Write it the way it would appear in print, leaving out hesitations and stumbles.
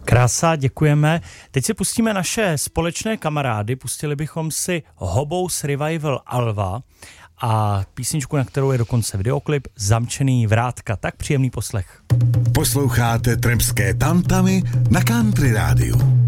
Krása, děkujeme. Teď si pustíme naše společné kamarády, pustili bychom si Hobous Revival Alva a písničku, na kterou je dokonce videoklip Zamčený vrátka. Tak příjemný poslech. Posloucháte Tremské tamtamy na Country Rádiu.